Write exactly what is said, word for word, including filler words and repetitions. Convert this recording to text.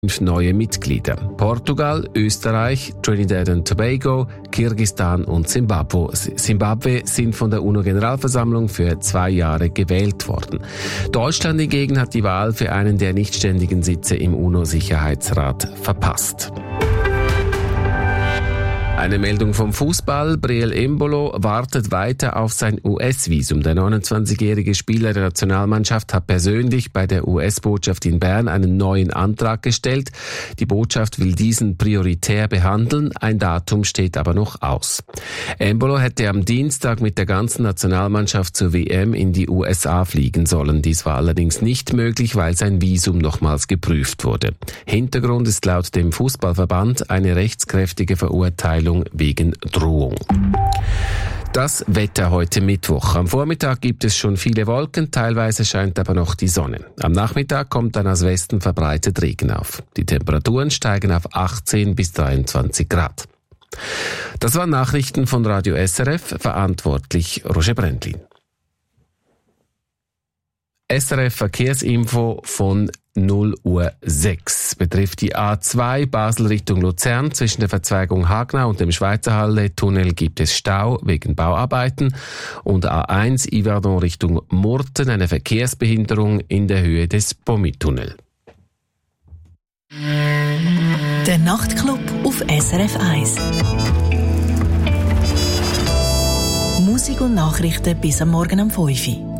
fünf neue Mitglieder. Portugal, Österreich, Trinidad und Tobago, Kirgisistan und Zimbabwe, Zimbabwe sind von der UNO-Generalversammlung für zwei Jahre gewählt worden. Deutschland hingegen hat die Wahl für einen der nichtständigen Sitze im UNO-Sicherheitsrat verpasst. Eine Meldung vom Fußball. Breel Embolo wartet weiter auf sein U S-Visum. Der neunundzwanzigjährige Spieler der Nationalmannschaft hat persönlich bei der U S-Botschaft in Bern einen neuen Antrag gestellt. Die Botschaft will diesen prioritär behandeln. Ein Datum steht aber noch aus. Embolo hätte am Dienstag mit der ganzen Nationalmannschaft zur W M in die U S A fliegen sollen. Dies war allerdings nicht möglich, weil sein Visum nochmals geprüft wurde. Hintergrund ist laut dem Fußballverband eine rechtskräftige Verurteilung wegen Drohung. Das Wetter heute Mittwoch. Am Vormittag gibt es schon viele Wolken, teilweise scheint aber noch die Sonne. Am Nachmittag kommt dann aus Westen verbreitet Regen auf. Die Temperaturen steigen auf achtzehn bis dreiundzwanzig Grad. Das waren Nachrichten von Radio S R F, verantwortlich Roger Brändlin. S R F Verkehrsinfo von null Uhr sechs betrifft die A zwei Basel Richtung Luzern. Zwischen der Verzweigung Hagnau und dem Schweizerhalle-Tunnel gibt es Stau wegen Bauarbeiten. Und A eins Yverdon Richtung Murten eine Verkehrsbehinderung in der Höhe des Pommi-Tunnel. Der Nachtclub auf S R F eins. Musik und Nachrichten bis am Morgen um fünf Uhr.